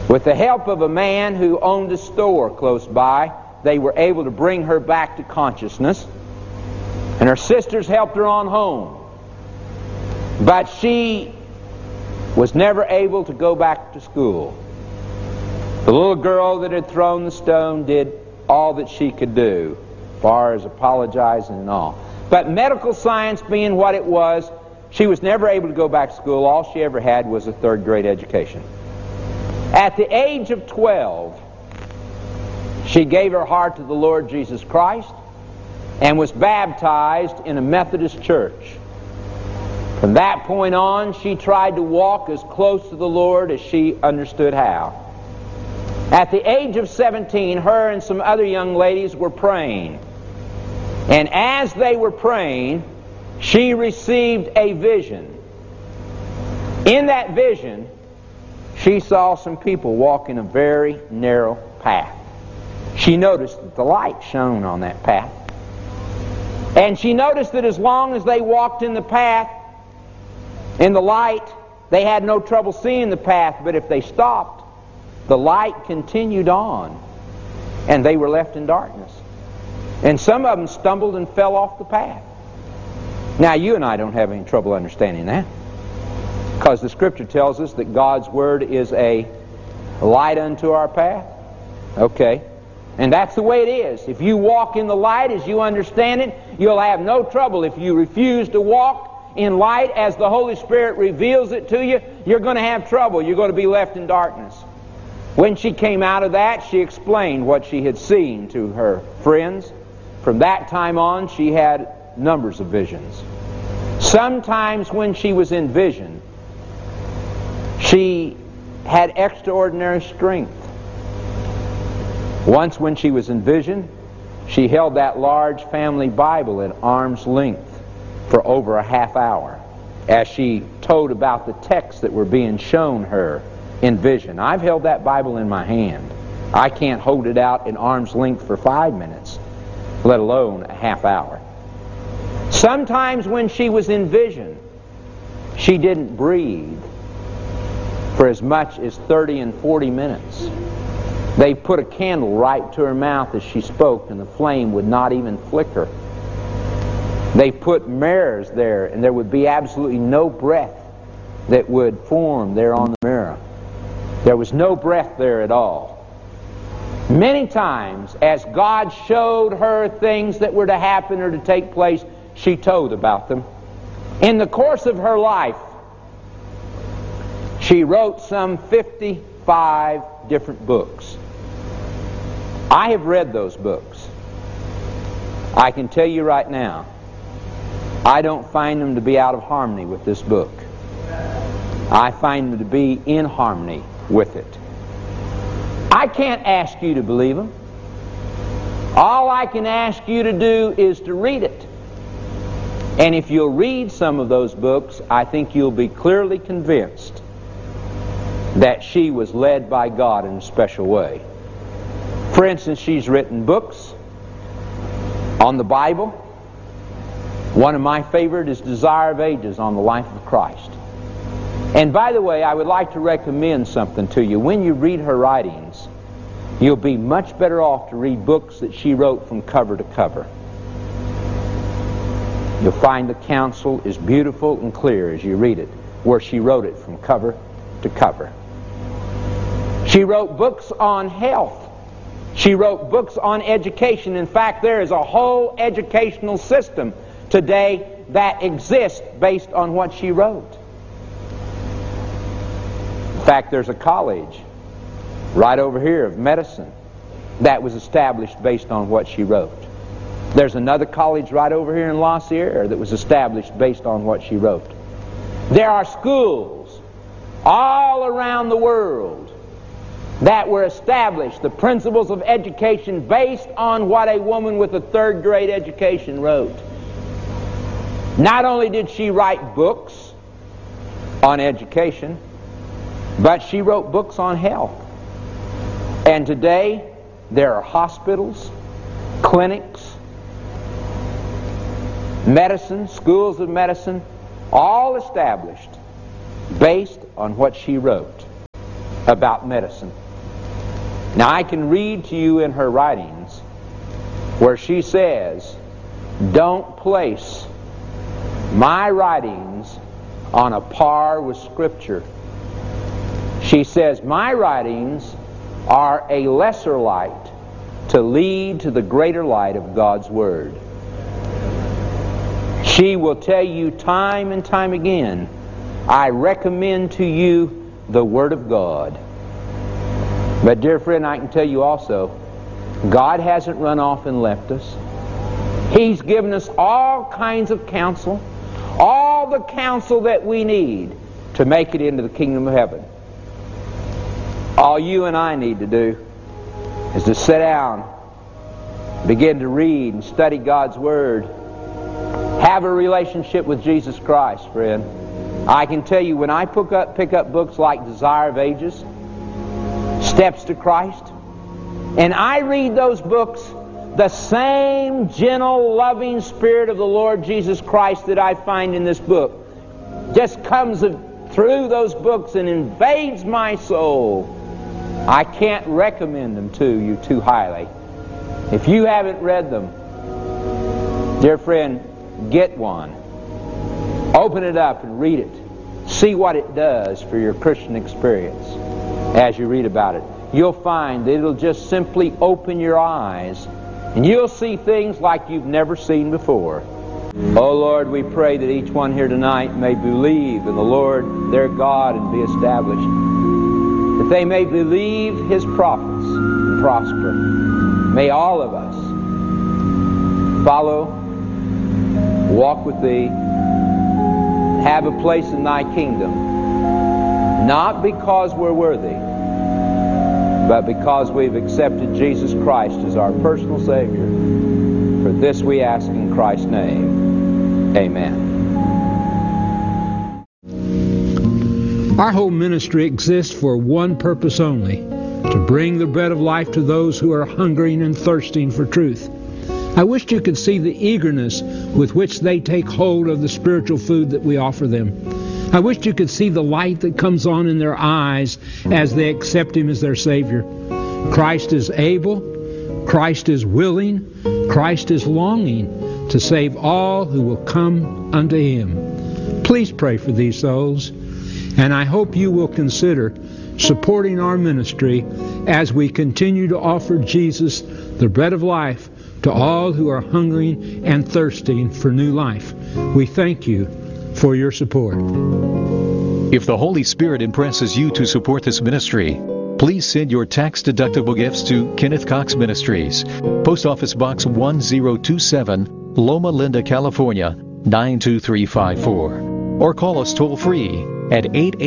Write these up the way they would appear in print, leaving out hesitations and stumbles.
With the help of a man who owned a store close by, they were able to bring her back to consciousness, and her sisters helped her on home. But she was never able to go back to school. The little girl that had thrown the stone did all that she could do, as far as apologizing and all. But medical science being what it was, she was never able to go back to school. All she ever had was a third-grade education. At the age of 12, she gave her heart to the Lord Jesus Christ and was baptized in a Methodist church. From that point on, she tried to walk as close to the Lord as she understood how. At the age of 17, her and some other young ladies were praying. And as they were praying, she received a vision. In that vision, she saw some people walking a very narrow path. She noticed that the light shone on that path. And she noticed that as long as they walked in the path, in the light, they had no trouble seeing the path. But if they stopped, the light continued on, and they were left in darkness. And some of them stumbled and fell off the path. Now, you and I don't have any trouble understanding that, because the Scripture tells us that God's Word is a light unto our path. Okay. And that's the way it is. If you walk in the light as you understand it, you'll have no trouble. If you refuse to walk in light as the Holy Spirit reveals it to you, you're going to have trouble. You're going to be left in darkness. When she came out of that, she explained what she had seen to her friends. From that time on, she had numbers of visions. Sometimes when she was in vision, she had extraordinary strength. Once when she was in vision, she held that large family Bible at arm's length for over a half hour as she told about the texts that were being shown her in vision. I've held that Bible in my hand. I can't hold it out at arm's length for 5 minutes, let alone a half hour. Sometimes when she was in vision, she didn't breathe for as much as 30 and 40 minutes. They put a candle right to her mouth as she spoke, and the flame would not even flicker. They put mirrors there, and there would be absolutely no breath that would form there on the mirror. There was no breath there at all. Many times, as God showed her things that were to happen or to take place, she told about them. In the course of her life, she wrote some 55 different books. I have read those books. I can tell you right now, I don't find them to be out of harmony with this book. I find them to be in harmony with it. I can't ask you to believe them. All I can ask you to do is to read it. And if you'll read some of those books, I think you'll be clearly convinced that she was led by God in a special way. For instance, she's written books on the Bible. One of my favorite is Desire of Ages on the life of Christ. And by the way, I would like to recommend something to you. When you read her writings, you'll be much better off to read books that she wrote from cover to cover. You'll find the counsel is beautiful and clear as you read it, where she wrote it from cover to cover. She wrote books on health. She wrote books on education. In fact, there is a whole educational system today that exists based on what she wrote. In fact, there's a college right over here of medicine that was established based on what she wrote. There's another college right over here in La Sierra that was established based on what she wrote. There are schools all around the world that were established, the principles of education based on what a woman with a third-grade education wrote. Not only did she write books on education, but she wrote books on health. And today, there are hospitals, clinics, medicine, schools of medicine, all established based on what she wrote. about medicine. Now, I can read to you in her writings where she says, don't place my writings on a par with Scripture. She says, my writings are a lesser light to lead to the greater light of God's Word. She will tell you time and time again, I recommend to you the Word of God. But dear friend, I can tell you also, God hasn't run off and left us. He's given us all kinds of counsel, all the counsel that we need to make it into the kingdom of heaven. All you and I need to do is to sit down, begin to read and study God's Word. Have a relationship with Jesus Christ, friend. I can tell you, when I pick up books like Desire of Ages, Steps to Christ, and I read those books, the same gentle, loving Spirit of the Lord Jesus Christ that I find in this book just comes through those books and invades my soul. I can't recommend them to you too highly. If you haven't read them, dear friend, get one. Open it up and read it. See what it does for your Christian experience as you read about it. You'll find that it'll just simply open your eyes, and you'll see things like you've never seen before. Oh Lord, we pray that each one here tonight may believe in the Lord their God and be established. That they may believe His prophets and prosper. May all of us follow, walk with Thee, have a place in Thy kingdom, not because we're worthy, but because we've accepted Jesus Christ as our personal Savior. For this we ask in Christ's name. Amen. Our whole ministry exists for one purpose only, to bring the bread of life to those who are hungering and thirsting for truth. I wished you could see the eagerness with which they take hold of the spiritual food that we offer them. I wished you could see the light that comes on in their eyes as they accept Him as their Savior. Christ is able, Christ is willing, Christ is longing to save all who will come unto Him. Please pray for these souls, and I hope you will consider supporting our ministry as we continue to offer Jesus, the bread of life, to all who are hungering and thirsting for new life. We thank you for your support. If the Holy Spirit impresses you to support this ministry, please send your tax-deductible gifts to Kenneth Cox Ministries, Post Office Box 1027, Loma Linda, California, 92354. Or call us toll-free at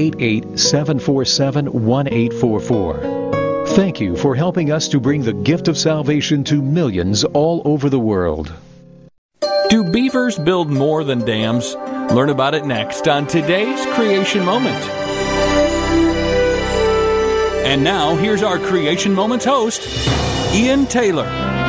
888-747-1844. Thank you for helping us to bring the gift of salvation to millions all over the world. Do beavers build more than dams? Learn about it next on today's Creation Moment. And now, here's our Creation Moments host, Ian Taylor.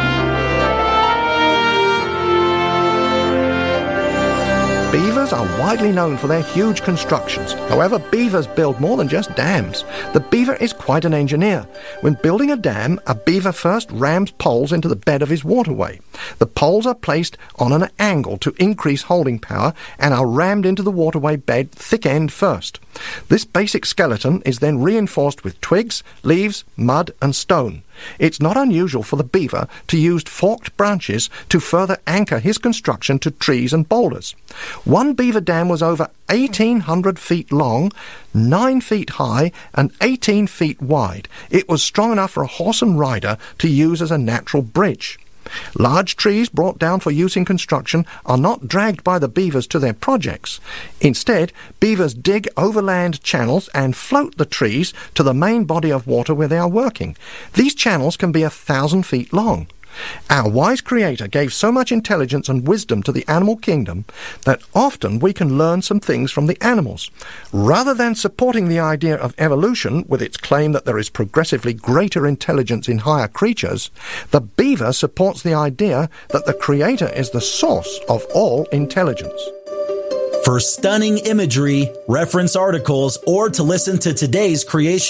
Beavers are widely known for their huge constructions. However, beavers build more than just dams. The beaver is quite an engineer. When building a dam, a beaver first rams poles into the bed of his waterway. The poles are placed on an angle to increase holding power and are rammed into the waterway bed thick end first. This basic skeleton is then reinforced with twigs, leaves, mud and stone. It's not unusual for the beaver to use forked branches to further anchor his construction to trees and boulders. One beaver dam was over 1,800 feet long, 9 feet high and 18 feet wide. It was strong enough for a horse and rider to use as a natural bridge. Large trees brought down for use in construction are not dragged by the beavers to their projects. Instead, beavers dig overland channels and float the trees to the main body of water where they are working. These channels can be 1,000 feet long. Our wise Creator gave so much intelligence and wisdom to the animal kingdom that often we can learn some things from the animals. Rather than supporting the idea of evolution with its claim that there is progressively greater intelligence in higher creatures, the beaver supports the idea that the Creator is the source of all intelligence. For stunning imagery, reference articles, or to listen to today's Creation